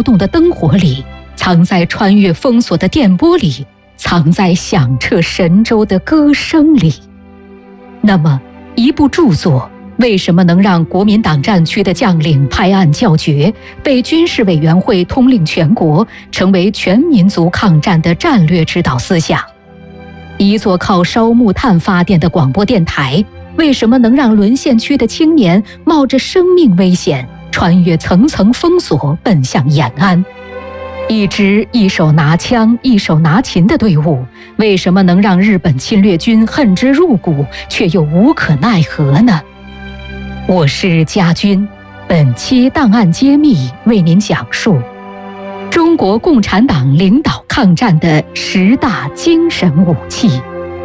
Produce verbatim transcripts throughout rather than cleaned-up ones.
动的灯火里，藏在穿越封锁的电波里，藏在响彻神州的歌声里。那么，一部著作为什么能让国民党战区的将领拍案叫绝，被军事委员会统领全国，成为全民族抗战的战略指导思想？一座靠烧木炭发电的广播电台，为什么能让沦陷区的青年冒着生命危险，穿越层层封锁，奔向延安？一支一手拿枪一手拿琴的队伍，为什么能让日本侵略军恨之入骨，却又无可奈何呢？我是家军，本期档案揭秘为您讲述中国共产党领导抗战的十大精神武器。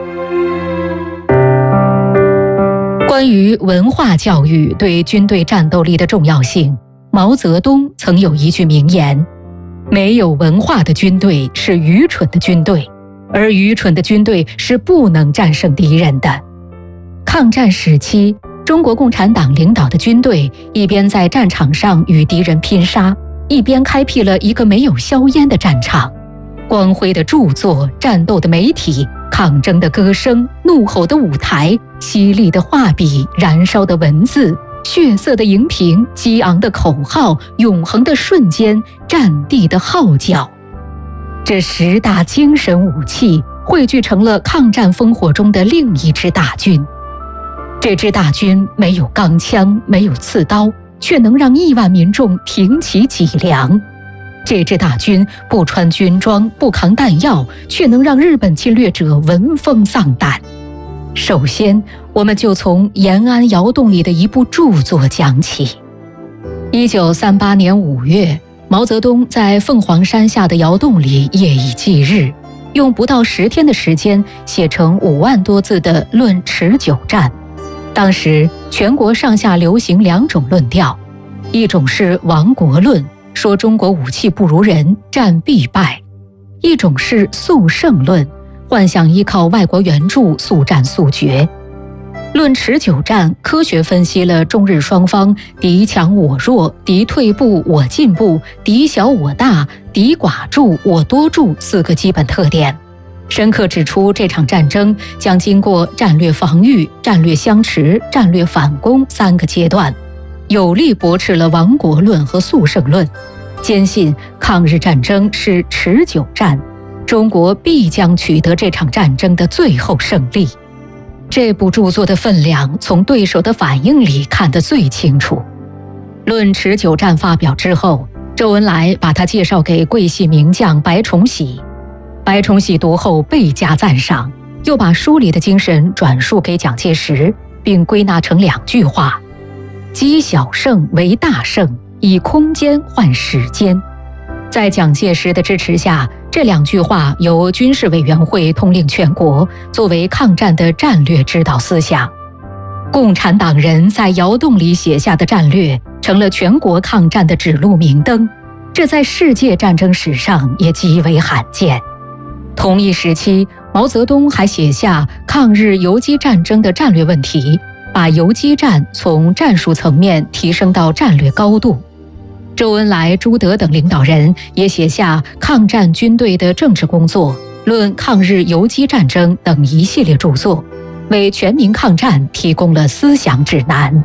关于文化教育对军队战斗力的重要性，毛泽东曾有一句名言：没有文化的军队是愚蠢的军队，而愚蠢的军队是不能战胜敌人的。抗战时期，中国共产党领导的军队一边在战场上与敌人拼杀，一边开辟了一个没有硝烟的战场。光辉的著作、战斗的媒体、抗争的歌声、怒吼的舞台、犀利的画笔、燃烧的文字、血色的荧屏、激昂的口号、永恒的瞬间、战地的号角，这十大精神武器汇聚成了抗战烽火中的另一支大军。这支大军没有钢枪，没有刺刀，却能让亿万民众挺起脊梁。这支大军不穿军装，不扛弹药，却能让日本侵略者闻风丧胆。首先，我们就从延安窑洞里的一部著作讲起。一九三八年五月，毛泽东在凤凰山下的窑洞里夜以继日，用不到十天的时间写成五万多字的《论持久战》。当时全国上下流行两种论调，一种是亡国论，说中国武器不如人，战必败；一种是速胜论，幻想依靠外国援助速战速决。论持久战科学分析了中日双方敌强我弱、敌退步我进步、敌小我大、敌寡助我多助四个基本特点，深刻指出这场战争将经过战略防御、战略相持、战略反攻三个阶段，有力驳斥了亡国论和速胜论，坚信抗日战争是持久战，中国必将取得这场战争的最后胜利。这部著作的分量从对手的反应里看得最清楚。论持久战发表之后，周恩来把它介绍给桂系名将白崇禧。白崇禧读后倍加赞赏，又把书里的精神转述给蒋介石，并归纳成两句话：积小胜为大胜，以空间换时间。在蒋介石的支持下，这两句话由军事委员会统领全国，作为抗战的战略指导思想。共产党人在窑洞里写下的战略，成了全国抗战的指路明灯，这在世界战争史上也极为罕见。同一时期，毛泽东还写下抗日游击战争的战略问题，把游击战从战术层面提升到战略高度。周恩来、朱德等领导人也写下抗战军队的政治工作、论抗日游击战争等一系列著作，为全民抗战提供了思想指南。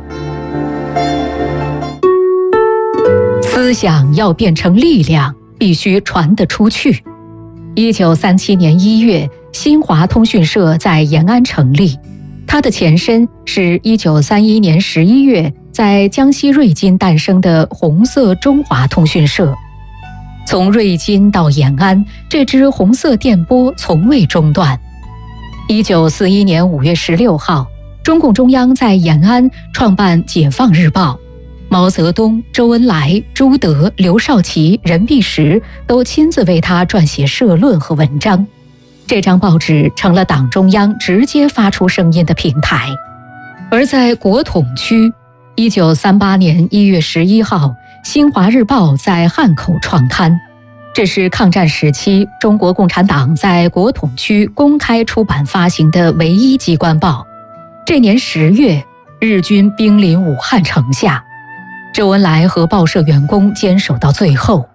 思想要变成力量，必须传得出去。一九三七年一月，新华通讯社在延安成立，它的前身是一九三一年十一月在江西瑞金诞生的红色中华通讯社。从瑞金到延安，这支红色电波从未中断。一九四一年五月十六号，中共中央在延安创办《解放日报》，毛泽东、周恩来、朱德、刘少奇、任弼时都亲自为他撰写社论和文章。这张报纸成了党中央直接发出声音的平台。而在国统区，一九三八年一月十一号，新华日报在汉口创刊，这是抗战时期中国共产党在国统区公开出版发行的唯一机关报。这年十月，日军兵临武汉城下，周恩来和报社员工坚守到最后，